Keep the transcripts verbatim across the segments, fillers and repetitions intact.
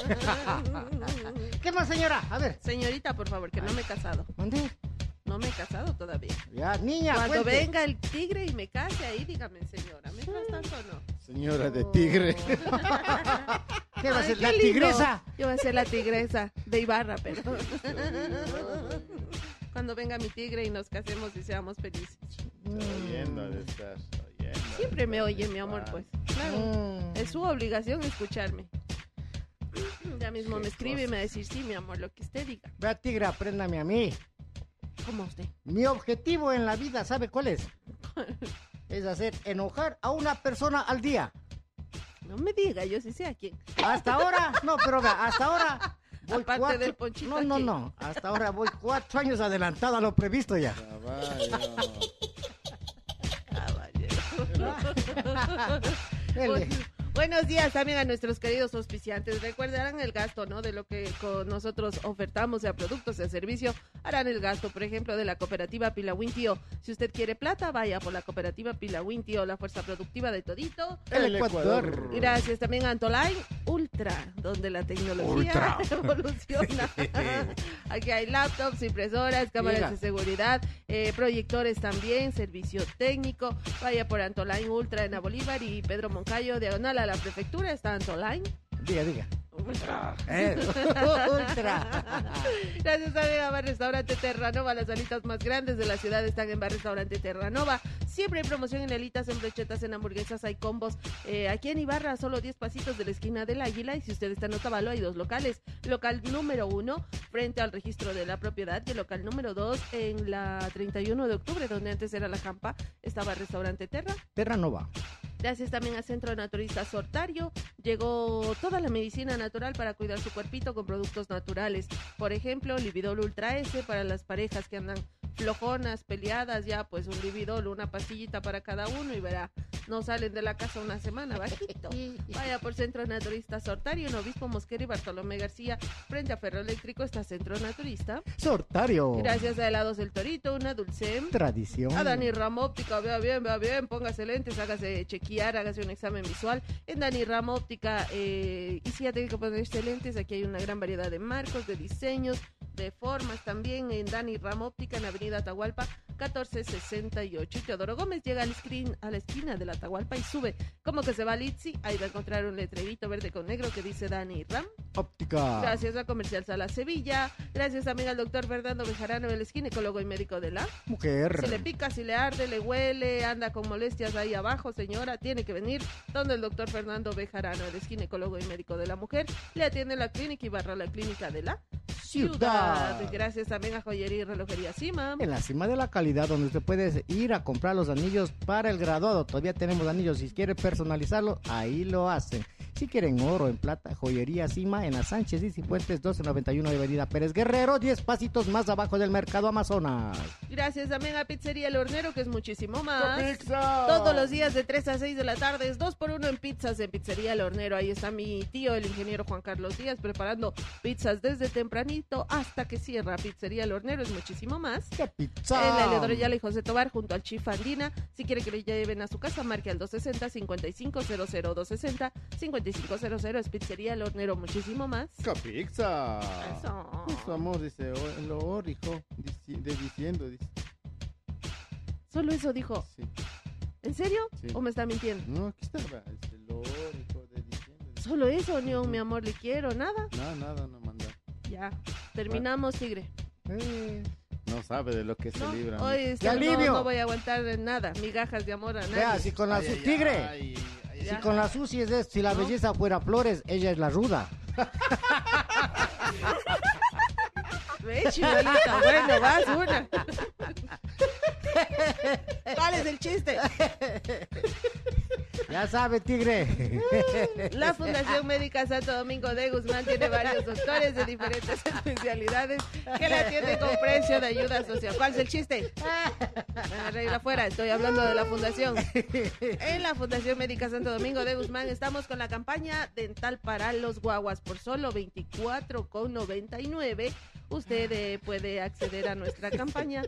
¿Qué más, señora? A ver. Señorita, por favor, que no me he casado. ¿Dónde? No me he casado todavía. Ya, niña, Cuando cuente. venga el tigre y me case, ahí dígame, señora. Mientras tanto, no. Señora de tigre. ¿Qué va a Ay, ser? qué ¿La lindo. tigresa? Yo voy a ser la tigresa de Ibarra, pero... Cuando venga mi tigre y nos casemos y seamos felices. Oyendo de estar, oyendo. Siempre me oye, mi amor, pues. Claro. Mm. Es su obligación escucharme. Ya mismo me escribe y me va a decir, sí, mi amor, lo que usted diga. Vea, tigre, apréndame a mí. ¿Cómo usted? Mi objetivo en la vida, ¿sabe cuál es? Es hacer enojar a una persona al día. No me diga, yo sí sé a quién. Hasta ahora, no, pero vea, hasta ahora voy Aparte cuatro... del Ponchito, No, ¿a no, quién? no, hasta ahora voy cuatro años adelantado a lo previsto ya. Caballo. Dele. Buenos días también a nuestros queridos auspiciantes. Recuerdarán el gasto, ¿no? De lo que con nosotros ofertamos, sea productos, sea servicio. Harán el gasto, por ejemplo, de la cooperativa Pilawin Tío. Si usted quiere plata, vaya por la cooperativa Pilawin Tío, la fuerza productiva de todito. El Ecuador. Gracias también a Antoline Ultra, donde la tecnología evoluciona. Aquí hay laptops, impresoras, cámaras Diga. de seguridad, eh, proyectores también, servicio técnico. Vaya por Antoline Ultra en la Bolívar y Pedro Moncayo, diagonal a la prefectura, está Antoline. Diga, diga. Ultra. Eh, ultra. Gracias también a Bar Restaurante Terranova. Las alitas más grandes de la ciudad están en Bar Restaurante Terranova. Siempre hay promoción en alitas, en brochetas, en hamburguesas, hay combos. Eh, aquí en Ibarra, solo diez pasitos de la esquina del Águila. Y si usted está en Otavalo, hay dos locales. Local número uno, frente al registro de la propiedad. Y el local número dos, en la treinta y uno de octubre, donde antes era la Jampa, estaba Restaurante Terra. Terranova. Gracias también al Centro Naturista Sortario. Llegó toda la medicina natural para cuidar su cuerpito con productos naturales. Por ejemplo, Lividol Ultra S para las parejas que andan flojonas, peleadas, ya pues un Lividol, una pastillita para cada uno y verá, no salen de la casa una semana, bajito. Vaya por Centro Naturista Sortario, en Obispo Mosquera y Bartolomé García, frente a Ferroeléctrico está Centro Naturista. Sortario. Gracias a Helados El Torito, una dulce. Tradición. A Dani Ramo Óptica, vea bien, vea bien, póngase lentes, hágase chequear, hágase un examen visual. En Dani Ramo Óptica, eh, y si ya tiene que ponerse lentes, aquí hay una gran variedad de marcos, de diseños, de formas también. En Dani Ramo Óptica, en Avenida Atahualpa, catorce sesenta y ocho. Y Teodoro Gómez llega al screen, a la esquina de la Atahualpa y sube. Como que se va al Itzi, ahí va a encontrar un letrerito verde con negro que dice Dani Ram. Óptica. Gracias a Comercial Sala Sevilla. Gracias también al doctor Fernando Bejarano, el ginecólogo y médico de la Mujer. Si le pica, si le arde, le huele, anda con molestias ahí abajo, señora, tiene que venir donde el doctor Fernando Bejarano, el ginecólogo y médico de la mujer, le atiende la clínica Ibarra, la clínica de la ciudad. Ciudad. Gracias también a Joyería y Relojería Cima. En la cima de la calidad, donde usted puede ir a comprar los anillos para el graduado. Todavía tenemos anillos. Si quiere personalizarlo, ahí lo hacen. Si quieren oro en plata, Joyería Cima en la Sánchez y Cifuentes doce noventa y uno de Avenida Pérez Guerrero, diez pasitos más abajo del Mercado Amazonas. Gracias también a Pizzería El Hornero, que es muchísimo más. ¡Pizza! Todos los días de tres a seis de la tarde es dos por uno en pizzas en Pizzería El Hornero. Ahí está mi tío, el ingeniero Juan Carlos Díaz, preparando pizzas desde tempranito hasta que cierra. Pizzería El Hornero es muchísimo más. ¡Qué pizza! En la Eleodoro Yala y José Tobar, junto al Chifa Andina. Si quiere que le lleven a su casa, marque al dos sesenta, cincuenta y cinco cero cero, dos sesenta, cincuenta y cinco cero cero. Es Pizzería El Hornero, muchísimo más. ¡Capizza! Eso. Su amor, dice, o- el olor, hijo, dici- de diciendo, dice. Solo eso dijo. Sí. ¿En serio? Sí. ¿O me está mintiendo? No, aquí estaba, es el olor, hijo, de diciendo. dice. Solo eso, ni un mi amor le quiero, nada. No, nada, no manda. Ya, terminamos, tigre. Eh, No sabe de lo que se No, libra. hoy ¡Qué este, no, alivio! no voy a aguantar nada, migajas de amor a nadie. Vea, si con la Ay, su ay, tigre, ay, ay, si Ya. con la sucia es esto, si la ¿No? belleza fuera flores, ella es la ruda. Ve, chibolita, bueno, vas una. ¿Cuál es el chiste? Ya sabe, tigre. La Fundación Médica Santo Domingo de Guzmán tiene varios doctores de diferentes especialidades que la atienden con precio de ayuda social. ¿Cuál es el chiste? Van a reír afuera, estoy hablando de la fundación. En la Fundación Médica Santo Domingo de Guzmán estamos con la campaña dental para los guaguas por solo veinticuatro con noventa y nueve. Usted eh, puede acceder a nuestra campaña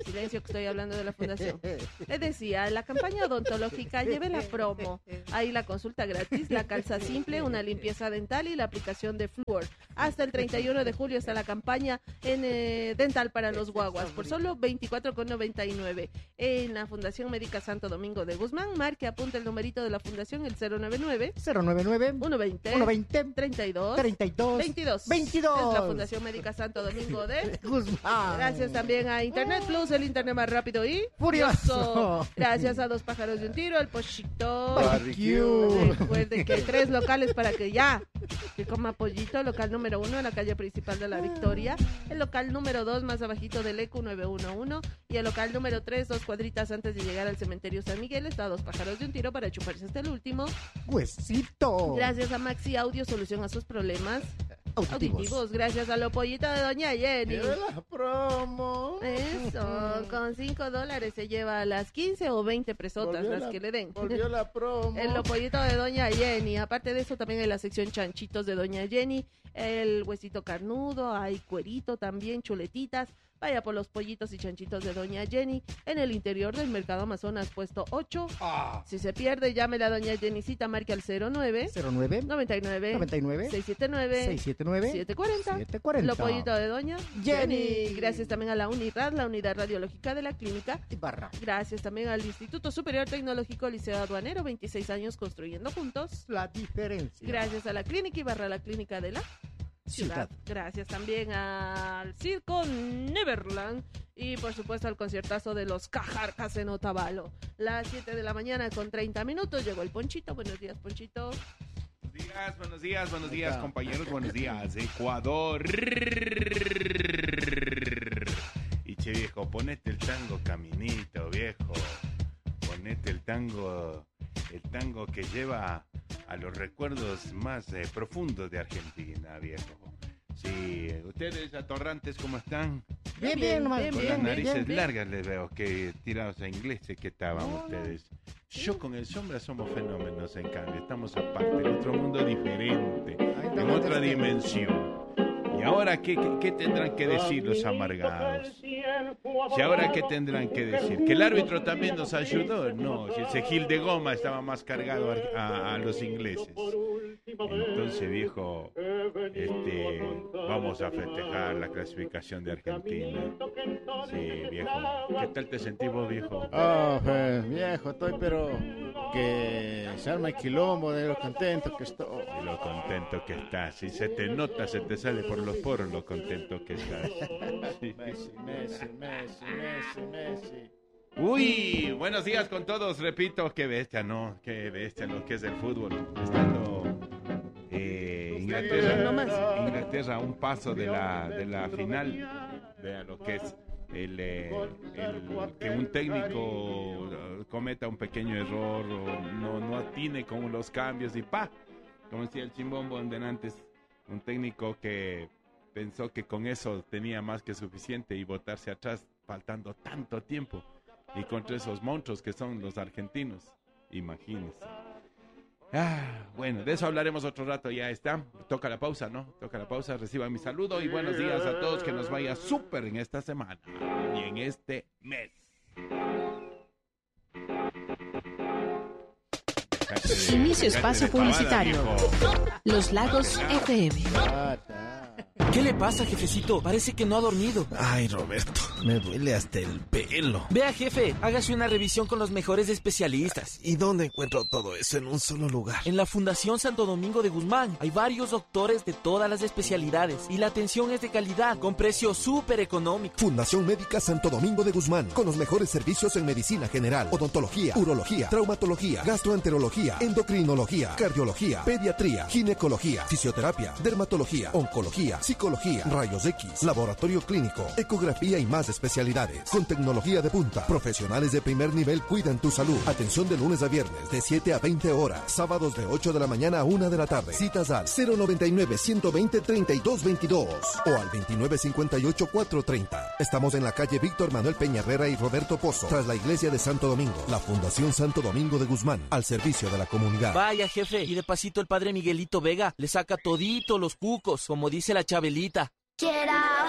Silencio que estoy hablando de la fundación. Le decía, la campaña odontológica, lleve la promo. Ahí la consulta gratis, la calza simple, una limpieza dental y la aplicación de flúor. Hasta el treinta y uno de julio está la campaña en eh, dental para los guaguas por solo veinticuatro con noventa y nueve. En la Fundación Médica Santo Domingo de Guzmán, marque, apunta el numerito de la fundación, el cero noventa y nueve, cero noventa y nueve, uno veinte, uno veinte, treinta y dos, treinta y dos, veintidós. veintidós. Es la Fundación Médica Santo Domingo de Guzmán. Gracias también a Internet Plus, el internet más rápido y furioso. Gracias a Dos Pájaros de un Tiro, el Pochito. Barbecue. Recuerden que hay tres locales para que ya que coma pollito. Local número uno en la calle principal de La Victoria, el local número dos más abajito del E C U nueve uno uno y el local número tres, dos cuadritas antes de llegar al cementerio San Miguel. Está a Dos Pájaros de un Tiro para chuparse hasta el último Huesito. Gracias a Maxi Audio, solución a sus problemas Auditivos. auditivos. Gracias a lo pollito de Doña Jenny. ¡Lleve la promo! Eso, con cinco dólares se lleva las quince o veinte presotas, Volvió las la- que le den. Volvió la promo. El pollito de Doña Jenny. Aparte de eso, también hay la sección chanchitos de Doña Jenny. El huesito carnudo, hay cuerito también, chuletitas. Vaya por los pollitos y chanchitos de Doña Jenny en el interior del Mercado Amazonas, puesto ocho. Ah. Si se pierde, llámele a Doña Jennycita, marque al cero nueve, cero nueve, noventa y nueve, noventa y nueve, seiscientos setenta y nueve, seiscientos setenta y nueve, setecientos cuarenta. setecientos cuarenta. Lo pollito de Doña Jenny. Jenny. Gracias también a la UNIRAD, la Unidad Radiológica de la Clínica. Ibarra. Gracias también al Instituto Superior Tecnológico Liceo Aduanero, veintiséis años construyendo juntos. La diferencia. Gracias a la Clínica Ibarra, la Clínica de la Ciudad. Ciudad. Gracias también al Circo Neverland y por supuesto al conciertazo de los Cajarcas en Otavalo. Las siete de la mañana con treinta minutos llegó el Ponchito. Buenos días, Ponchito. Buenos días, buenos días, buenos días, compañeros, buenos días, Ecuador. Y che, viejo, ponete el tango caminito, viejo. Ponete el tango, el tango que lleva a los recuerdos más eh, profundos de Argentina, viejo. Sí, ustedes atorrantes, ¿cómo están? Bien, bien, nomás. bien, Con bien, las narices bien, bien. largas les veo que tirados a inglés que estaban ustedes. Yo con el sombra somos fenómenos, en cambio, estamos aparte, en otro mundo diferente, en otra dimensión. ¿Y ahora qué, qué, qué tendrán que decir los amargados? ¿Y ahora qué tendrán que decir? ¿Que el árbitro también nos ayudó? No, si ese Gil de Goma estaba más cargado a, a, a los ingleses. Entonces, viejo, este, vamos a festejar la clasificación de Argentina. Sí, viejo. ¿Qué tal te sentís vos, viejo? Oh, pues, viejo, estoy pero que se arma el quilombo de lo contento que estoy. De lo contento que estás. Si se te nota, se te sale por los poros lo contento que estás. Sí. Messi, Messi, Messi, Messi, Messi. Uy, buenos días con todos. Repito, qué bestia, ¿no? Qué bestia lo que es el fútbol. Estando eh, Inglaterra, Inglaterra a un paso de la, de la final, de lo que es el, eh, el que un técnico eh, cometa un pequeño error o no, no atine con los cambios y pa, como decía el Chimbombo en antes, un técnico que pensó que con eso tenía más que suficiente y botarse atrás faltando tanto tiempo y contra esos monstruos que son los argentinos, imagínense. Ah, bueno, de eso hablaremos otro rato, ya está. Toca la pausa, ¿no? Toca la pausa, reciban mi saludo y buenos días a todos, que nos vaya súper en esta semana y en este mes. Inicio espacio publicitario. Los Lagos F M. ¿Qué le pasa, jefecito? Parece que no ha dormido. Ay, Roberto, me duele hasta el pelo. Vea, jefe, hágase una revisión con los mejores especialistas. ¿Y dónde encuentro todo eso en un solo lugar? En la Fundación Santo Domingo de Guzmán hay varios doctores de todas las especialidades y la atención es de calidad, con precio súper económico. Fundación Médica Santo Domingo de Guzmán, con los mejores servicios en medicina general, odontología, urología, traumatología, gastroenterología, endocrinología, cardiología, pediatría, ginecología, fisioterapia, dermatología, oncología, psicología, rayos X, laboratorio clínico, ecografía y más especialidades. Con tecnología de punta, profesionales de primer nivel cuidan tu salud. Atención de lunes a viernes de siete a veinte horas, sábados de ocho de la mañana a una de la tarde. Citas al cero noventa y nueve, ciento veinte, treinta y dos veintidós o al veintinueve cincuenta y ocho, cuatrocientos treinta. Estamos en la calle Víctor Manuel Peña Herrera y Roberto Pozo, tras la iglesia de Santo Domingo. La Fundación Santo Domingo de Guzmán, al servicio de la comunidad. Vaya, jefe, y de pasito el padre Miguelito Vega le saca todito los cucos, como dice la Chabelita. Quiera